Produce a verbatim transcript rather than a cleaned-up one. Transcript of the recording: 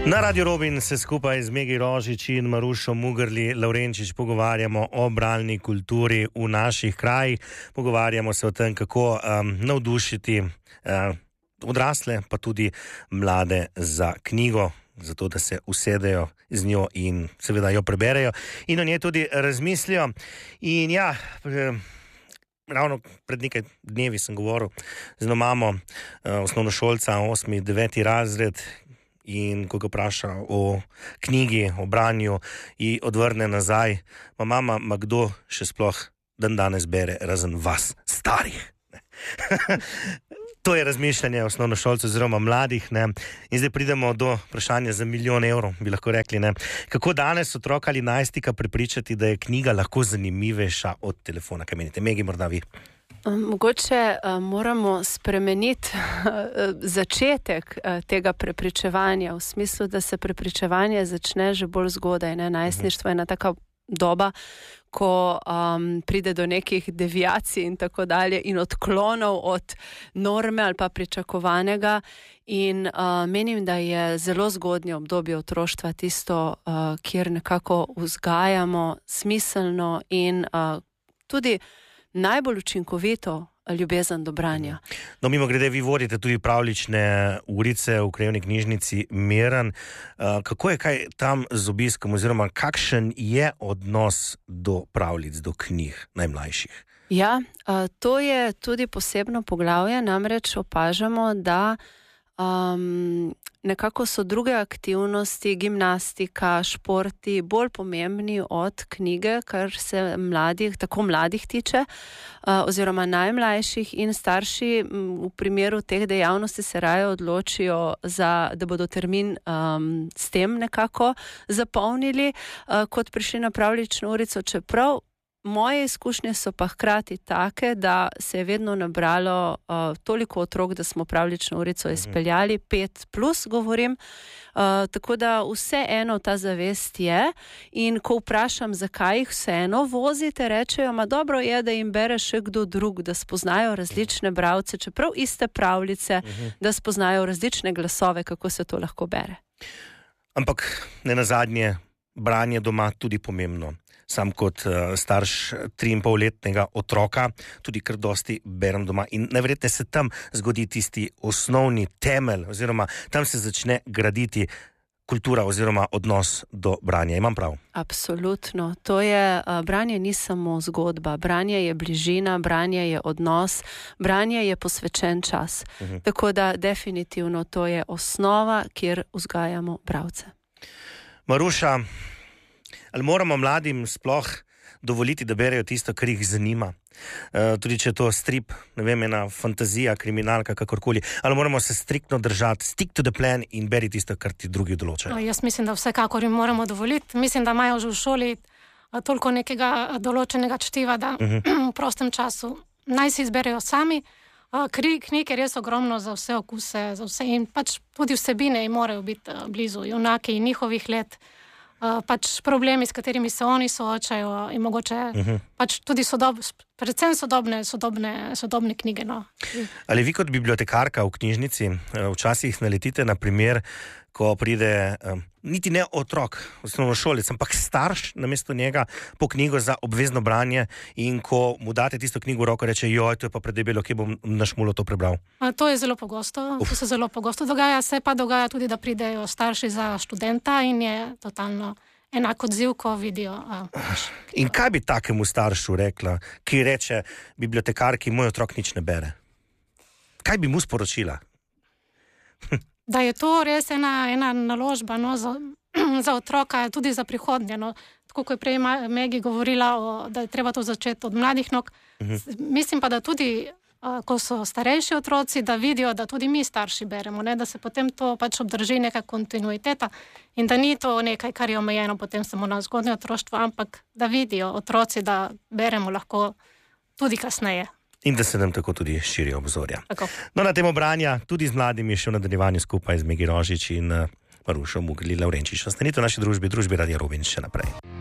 Na Radio Robin se skupaj z Megi Rožič in Marušo Mugrli Lavrenčič pogovarjamo o bralni kulturi v naših krajih. Pogovarjamo se o tem, kako um, navdušiti uh, odrasle, pa tudi mlade za knjigo, zato da se usedejo z njo in seveda jo preberejo in o njej tudi razmislijo. In ja, ravno pred nekaj dnevi sem govoril z eno mamo, uh, osnovnošolca, osmi, deveti razred, in ko ga vpraša o knjigi, o branju, ji odvrne nazaj: ma mama, ma kdo še sploh dan danes bere, razen vas, starih? To je razmišljanje osnovnošolcev oziroma mladih, ne? In zdaj pridemo do vprašanja za milijon evrov, bi lahko rekli, ne? Kako danes otroka ali najstnika prepričati, da je knjiga lahko zanimivejša od telefona? Kaj menite? Megi, morda vi? Mogoče uh, moramo spremeniti uh, začetek uh, tega prepričevanja, v smislu, da se prepričevanje začne že bolj zgodaj. Ne? Najstništvo je ena taka doba, ko um, pride do nekih deviacij in tako dalje in odklonov od norme ali pa pričakovanega. In uh, menim, da je zelo zgodnje obdobje otroštva tisto, uh, kjer nekako vzgajamo smiselno in uh, tudi najbolj učinkovito ljubezen do branja. No, mimo grede, vi vodite tudi pravljične urice v Krajevni knjižnici Meran. Kako je kaj tam z obiskom oziroma kakšen je odnos do pravljic, do knjig najmlajših? Ja, to je tudi posebno poglavje, namreč opažamo, da um, nekako so druge aktivnosti, gimnastika, športi bolj pomembni od knjige, kar se mladih, tako mladih tiče, oziroma najmlajših, in starši v primeru teh dejavnosti se raje odločijo, za, da bodo termin um, s tem nekako zapolnili, uh, kot prišli na pravljično urico, čeprav moje izkušnje so pa hkrati take, da se je vedno nabralo uh, toliko otrok, da smo pravljično urico izpeljali, pet plus govorim, uh, tako da vseeno ta zavest je. In ko vprašam, zakaj jih vseeno vozite, rečejo, ma dobro je, da jim bere še kdo drug, da spoznajo različne bralce, čeprav iste pravljice, da spoznajo različne glasove, kako se to lahko bere. Ampak ne nazadnje, branje doma tudi pomembno. Sam kot uh, starš triinpolletnega otroka tudi kar dosti berem doma in najverjetneje se tam zgodi tisti osnovni temelj oziroma tam se začne graditi kultura oziroma odnos do branja. Imam prav? Absolutno. To je, uh, branje ni samo zgodba. Branje je bližina, branje je odnos, branje je posvečen čas. Uh-huh. Tako da definitivno to je osnova, kjer vzgajamo bralce. Maruša, ali moramo mladim sploh dovoliti, da berejo tisto, kar jih zanima? Uh, tudi če je to strip, ne vem, ena fantazija, kriminalka, kakorkoli. Ali moramo se striktno držati, stick to the plan in beri tisto, kar ti drugi določajo? No, jaz mislim, da vsekakor jim moramo dovoliti. Mislim, da imajo že v šoli toliko nekega določenega čtiva, da uh-huh. v prostem času naj si izberejo sami. Knjig je res ogromno za vse okuse, za vse, in pač tudi vsebine jim morajo biti blizu, junaki in njihovih let. Uh, pač problemi, s katerimi se oni soočajo in mogoče uh-huh. pač tudi sodob, predvsem sodobne, sodobne, sodobne knjige. No. Ali vi kot bibliotekarka v knjižnici včasih naletite na primer, ko pride um, niti ne otrok, osnovnošolec, ampak starš namesto njega po knjigo za obvezno branje in ko mu date tisto knjigo v roko, reče, joj, to je pa predebelo, kje bom na šmulo to prebral? A, to je zelo pogosto, Uf. to se zelo pogosto dogaja, se pa dogaja tudi, da pridejo starši za študenta in je totalno enak odziv, ko vidijo. A, in kaj bi takemu staršu rekla, ki reče bibliotekarki, moj otrok nič ne bere? Kaj bi mu sporočila? Da je to res ena, ena naložba, no, za, za otroka, tudi za prihodnje. No. Tako kot je prej Megi govorila, o, da je treba to začeti od mladih nog. Uh-huh. Mislim pa, da tudi, a, ko so starejši otroci, da vidijo, da tudi mi starši beremo, ne, da se potem to pač obdrži neka kontinuiteta in da ni to nekaj, kar je omejeno potem samo na zgodnje otroštvo, ampak da vidijo otroci, da beremo lahko tudi kasneje. In da se nam tako tudi širijo obzorja. Tako. No, na temo branja, tudi z mladimi še v nadaljevanju skupaj z Megi Rožič in Marušo Mugrli Lavrenčič. Ostanite v naši družbi, družbi Radio Robin še naprej.